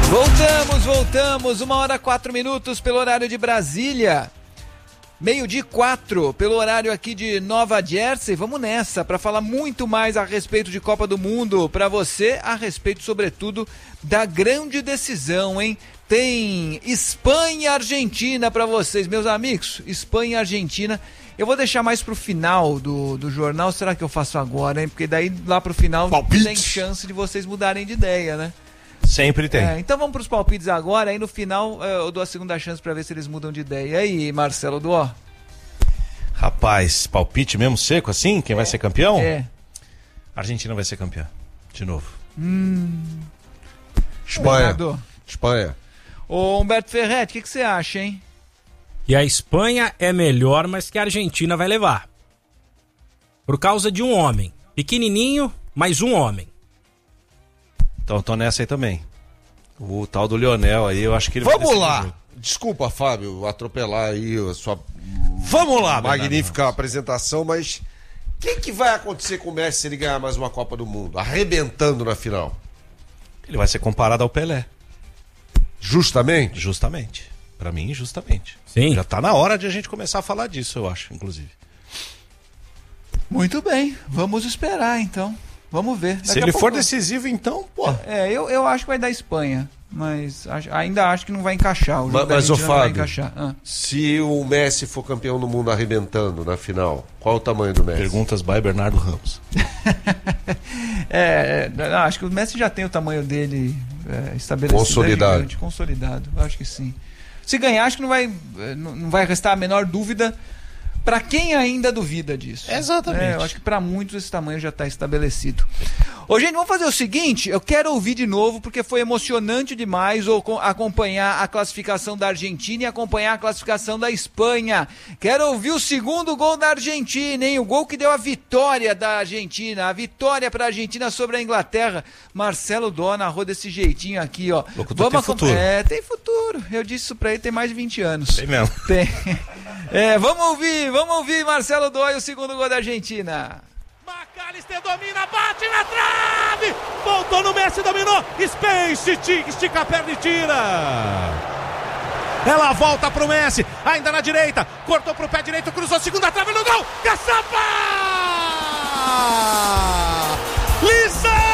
Voltamos, 1h04 pelo horário de Brasília, 12:04 pelo horário aqui de Nova Jersey. Vamos nessa para falar muito mais a respeito de Copa do Mundo para você, a respeito sobretudo da grande decisão, hein? Tem Espanha e Argentina para vocês, meus amigos, Espanha e Argentina. Eu vou deixar mais pro final do jornal, será que eu faço agora, hein? Porque daí lá pro final tem chance de vocês mudarem de ideia, né? Sempre tem. Então vamos pros palpites agora, aí no final eu dou a segunda chance pra ver se eles mudam de ideia. E aí, Marcelo Duó? Rapaz, palpite mesmo seco assim? Quem vai ser campeão? A Argentina vai ser campeã, de novo. Espanha. Ô Humberto Ferretti, o que você acha, hein? E a Espanha é melhor, mas que a Argentina vai levar. Por causa de um homem. Pequenininho, mas um homem. Então tô nessa aí também. O tal do Lionel aí, eu acho que ele Vamos vai lá! Desculpa, Fábio, atropelar aí a sua Vamos lá, magnífica apresentação, mas o que vai acontecer com o Messi se ele ganhar mais uma Copa do Mundo? Arrebentando na final. Ele vai ser comparado ao Pelé. Justamente? Justamente. Pra mim, justamente. Sim. Já tá na hora de a gente começar a falar disso, eu acho, inclusive. Muito bem, vamos esperar então. Vamos ver. Se ele for decisivo, então, pô. Eu acho que vai dar Espanha, mas ainda acho que não vai encaixar. O jogo mas, ô Fábio, vai encaixar. Se o Messi for campeão do mundo arrebentando na final, qual o tamanho do Messi? Perguntas by Bernardo Ramos. Acho que o Messi já tem o tamanho dele estabelecido. Consolidado, acho que sim. Se ganhar, acho que não vai restar a menor dúvida para quem ainda duvida disso. Exatamente. Eu acho que para muitos esse tamanho já está estabelecido. Ô, gente, vamos fazer o seguinte, eu quero ouvir de novo, porque foi emocionante demais acompanhar a classificação da Argentina e acompanhar a classificação da Espanha. Quero ouvir o segundo gol da Argentina, hein? O gol que deu a vitória da Argentina, a vitória para a Argentina sobre a Inglaterra. Marcelo Dó narrou desse jeitinho aqui, ó. Locutor tem futuro. Tem futuro. Eu disse isso pra ele, tem mais de 20 anos. Tem mesmo. Tem. Vamos ouvir Marcelo Dó e o segundo gol da Argentina. McAllister domina, bate na trave, voltou no Messi, dominou, Space, estica a perna e tira. Ela volta pro Messi, ainda na direita, cortou pro pé direito, cruzou, segunda trave no gol, Caçapa!